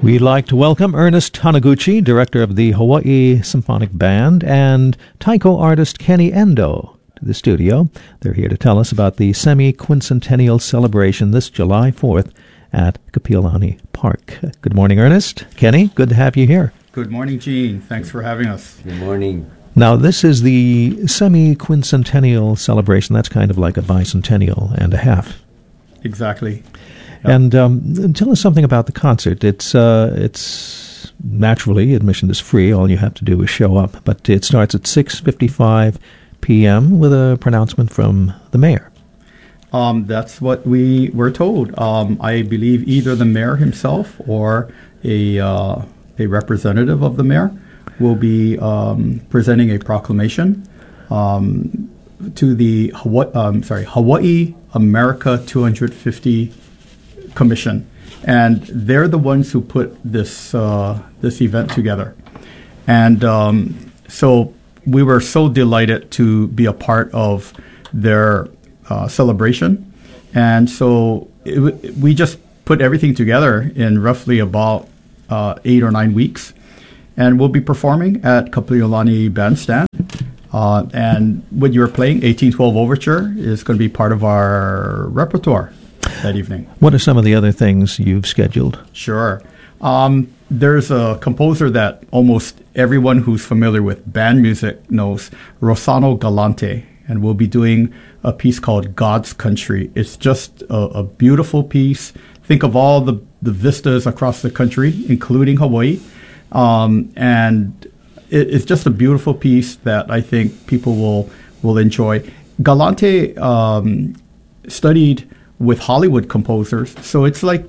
We'd like to welcome Ernest Taniguchi, director of the Hawaii Symphonic Band, and taiko artist Kenny Endo to the studio. They're here to tell us about the semi-quincentennial celebration this July 4th at Kapiolani Park. Good morning, Ernest. Kenny, good to have you here. Good morning, Gene. Thanks for having us. Good morning. Now, this is the semi-quincentennial celebration. That's kind of like a bicentennial and a half. Exactly. Yep. And tell us something about the concert. It's naturally, admission is free. All you have to do is show up. But it starts at 6:55 p.m. with a pronouncement from the mayor. That's what we were told. I believe either the mayor himself or a representative of the mayor will be presenting a proclamation to the Hawaii America 250 Commission, and they're the ones who put this event together. And so we were so delighted to be a part of their celebration, and so we just put everything together in roughly about 8 or 9 weeks, and we'll be performing at Kapiolani Bandstand. And when you're playing 1812 Overture is going to be part of our repertoire that evening. What are some of the other things you've scheduled? Sure. There's a composer that almost everyone who's familiar with band music knows, Rossano Galante, and we'll be doing a piece called God's Country. It's just a beautiful piece. Think of all the vistas across the country, including Hawaii, and it's just a beautiful piece that I think people will enjoy. Galante studied with Hollywood composers, so it's like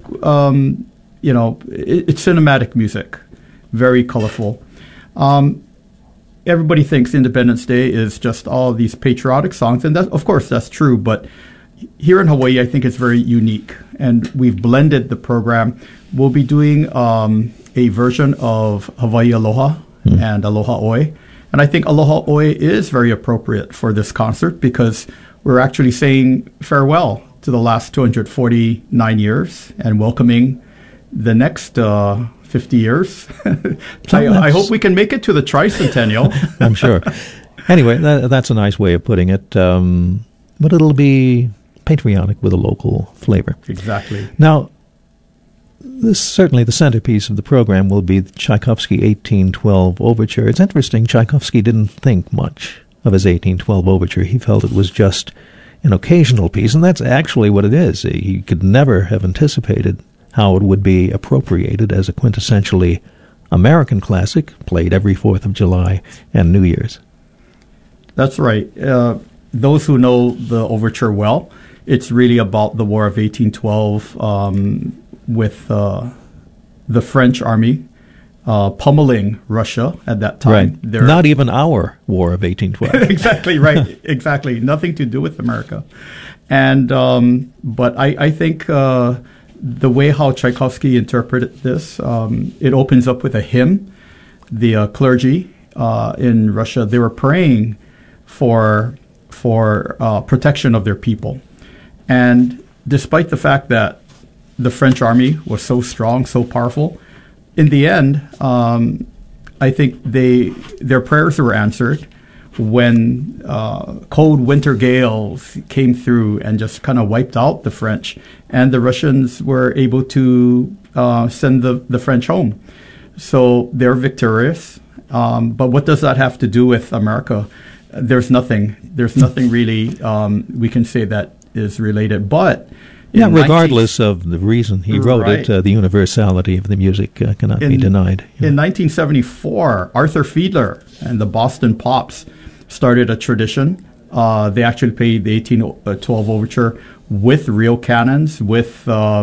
it's cinematic music, very colorful. Everybody thinks Independence Day is just all these patriotic songs, and that, of course, that's true. But here in Hawaii, I think it's very unique, and we've blended the program. We'll be doing a version of Hawaii Aloha and Aloha Oe, and I think Aloha Oe is very appropriate for this concert because we're actually saying farewell to the last 249 years and welcoming the next 50 years. I hope we can make it to the tricentennial. I'm sure. Anyway, that's a nice way of putting it. But it'll be patriotic with a local flavor. Exactly. Now, certainly the centerpiece of the program will be the Tchaikovsky 1812 Overture. It's interesting, Tchaikovsky didn't think much of his 1812 Overture. He felt it was just an occasional piece, and that's actually what it is. He could never have anticipated how it would be appropriated as a quintessentially American classic, played every 4th of July and New Year's. That's right. Those who know the overture well, it's really about the War of 1812 with the French army pummeling Russia at that time. Right. Not even our War of 1812. Exactly, right. Exactly. Nothing to do with America. And but I think the way how Tchaikovsky interpreted this, it opens up with a hymn. The clergy in Russia, they were praying for protection of their people. And despite the fact that the French army was so strong, so powerful, in the end, I think their prayers were answered when cold winter gales came through and just kind of wiped out the French, and the Russians were able to send the French home. So they're victorious. But what does that have to do with America? There's nothing really we can say that is related. But regardless of the reason he wrote it, the universality of the music cannot be denied. In 1974, Arthur Fiedler and the Boston Pops started a tradition. They actually played the 1812 Overture with real cannons, with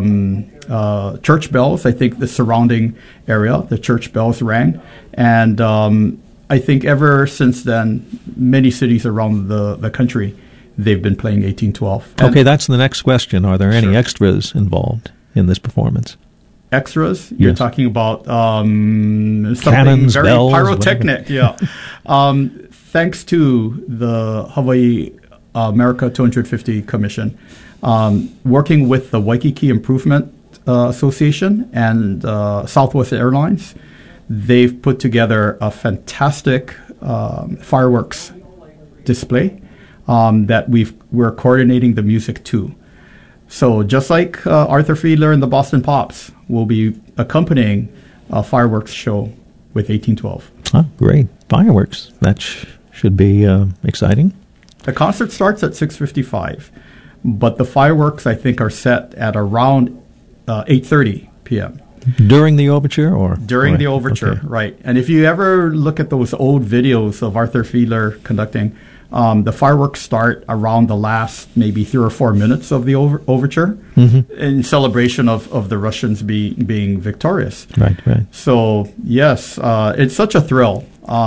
church bells. I think the surrounding area, the church bells rang. And I think ever since then, many cities around the country, they've been playing 1812. Okay, that's the next question. Are there any extras involved in this performance? Extras? You're talking about something cannons, very bells, pyrotechnic. Yeah. Thanks to the Hawaii America 250 Commission, working with the Waikiki Improvement Association and Southwest Airlines, they've put together a fantastic fireworks display that we're coordinating the music to. So just like Arthur Fiedler and the Boston Pops will be accompanying a fireworks show with 1812. Oh, great. Fireworks. That should be exciting. The concert starts at 6:55, but the fireworks, I think, are set at around 8:30 p.m. During the overture? Or During the overture, okay. Right. And if you ever look at those old videos of Arthur Fiedler conducting, the fireworks start around the last maybe 3 or 4 minutes of the overture in celebration of the Russians being victorious. Right. So, yes, it's such a thrill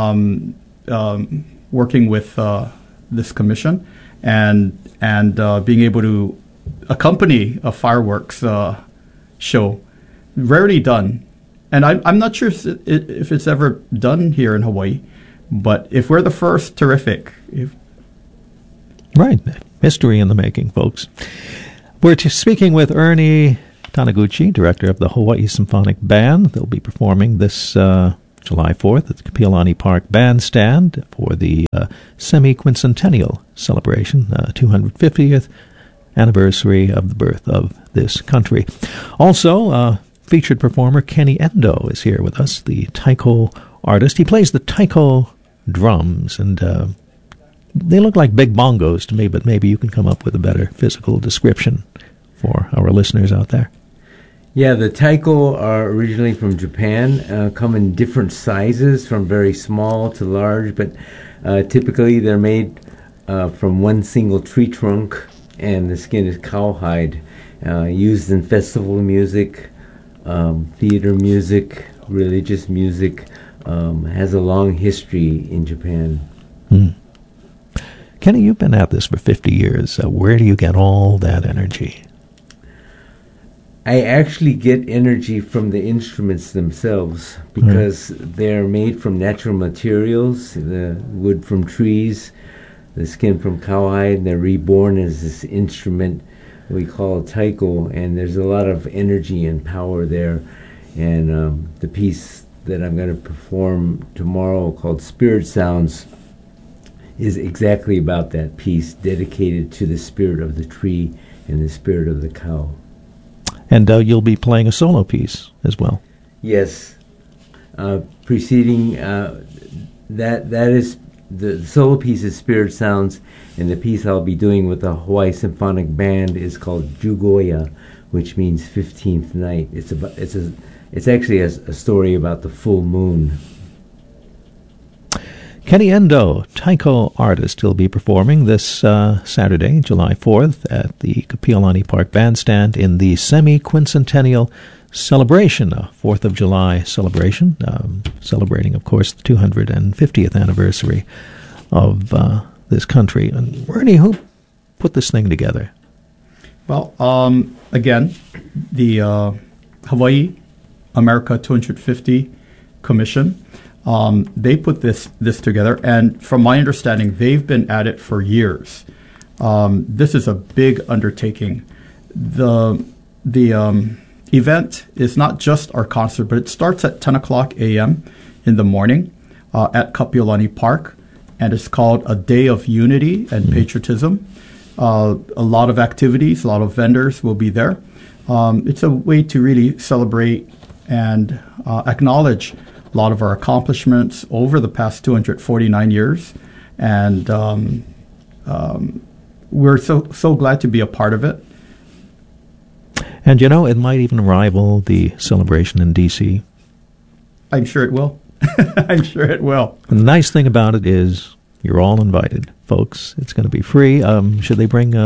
working with this commission and being able to accompany a fireworks show. Rarely done. And I'm not sure if it's ever done here in Hawaii, but if we're the first, terrific. Right. History in the making, folks. We're speaking with Ernie Taniguchi, director of the Hawaii Symphonic Band. They'll be performing this July 4th at the Kapiolani Park Bandstand for the semi-quincentennial celebration, 250th anniversary of the birth of this country. Also, featured performer Kenny Endo is here with us, the taiko artist. He plays the taiko drums, and they look like big bongos to me, but maybe you can come up with a better physical description for our listeners out there. Yeah, the taiko are originally from Japan, come in different sizes, from very small to large, but typically they're made from one single tree trunk, and the skin is cowhide, used in festival music, theater music, religious music, has a long history in Japan. Kenny, you've been at this for 50 years. Where do you get all that energy? I actually get energy from the instruments themselves because they're made from natural materials, the wood from trees, the skin from cowhide, and they're reborn as this instrument we call taiko, and there's a lot of energy and power there. And the piece that I'm going to perform tomorrow called Spirit Sounds is exactly about that piece, dedicated to the spirit of the tree and the spirit of the cow. And you'll be playing a solo piece as well. Yes. Preceding that is the solo piece is Spirit Sounds, and the piece I'll be doing with the Hawaii Symphonic Band is called Jugoya, which means 15th night. It's actually a story about the full moon. Kenny Endo, taiko artist, will be performing this Saturday, July 4th, at the Kapiolani Park Bandstand in the semi-quincentennial celebration, a 4th of July celebration, celebrating, of course, the 250th anniversary of this country. And Ernie, who put this thing together? Well, again, the Hawaii America 250 Commission. They put this together, and from my understanding, they've been at it for years. This is a big undertaking. The event is not just our concert, but it starts at 10 o'clock a.m. in the morning at Kapiolani Park, and it's called A Day of Unity and Patriotism. A lot of activities, a lot of vendors will be there. It's a way to really celebrate and acknowledge a lot of our accomplishments over the past 249 years, and we're so glad to be a part of it. And you know, it might even rival the celebration in D.C. I'm sure it will. I'm sure it will. And the nice thing about it is you're all invited, folks. It's going to be free. Should they bring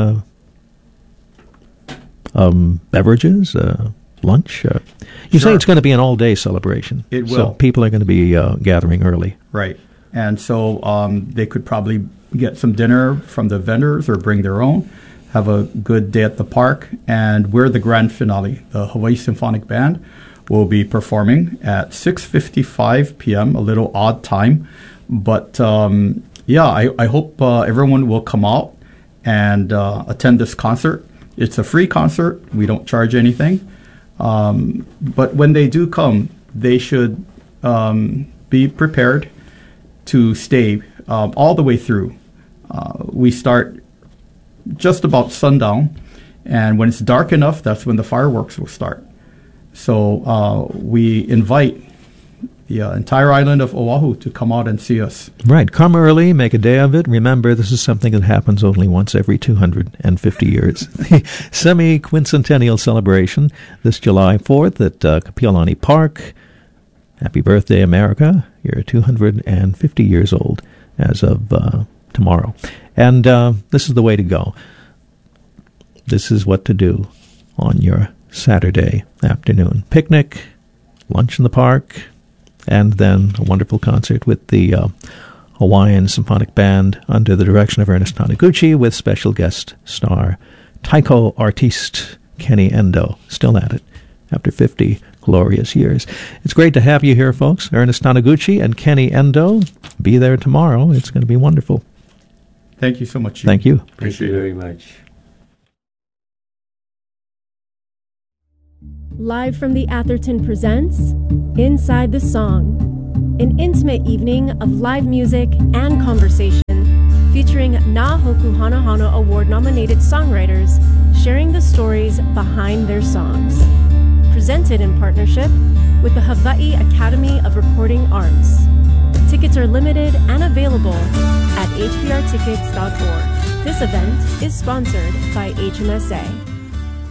beverages, lunch? You say it's going to be an all-day celebration. It will. So people are going to be gathering early. Right. And so they could probably get some dinner from the vendors or bring their own, have a good day at the park, and we're the grand finale. The Hawaii Symphonic Band will be performing at 6:55 p.m., a little odd time. But, I hope everyone will come out and attend this concert. It's a free concert. We don't charge anything. But when they do come, they should be prepared to stay all the way through. We start just about sundown, and when it's dark enough, that's when the fireworks will start. So we invite the entire island of Oahu to come out and see us. Right. Come early, make a day of it. Remember, this is something that happens only once every 250 years. The semi-quincentennial celebration this July 4th at Kapiolani Park. Happy birthday, America. You're 250 years old as of tomorrow. And this is the way to go. This is what to do on your Saturday afternoon. Picnic, lunch in the park, and then a wonderful concert with the Hawaiian Symphonic Band under the direction of Ernest Taniguchi with special guest star taiko artiste Kenny Endo. Still at it after 50 glorious years. It's great to have you here, folks. Ernest Taniguchi and Kenny Endo. Be there tomorrow. It's going to be wonderful. Thank you so much. Thank you. Thank you very much. Live from the Atherton presents Inside the Song, an intimate evening of live music and conversation featuring Na Hoku Hana Hana Award-nominated songwriters sharing the stories behind their songs. Presented in partnership with the Hawaii Academy of Recording Arts. Tickets are limited and available at hbrtickets.org. This event is sponsored by HMSA.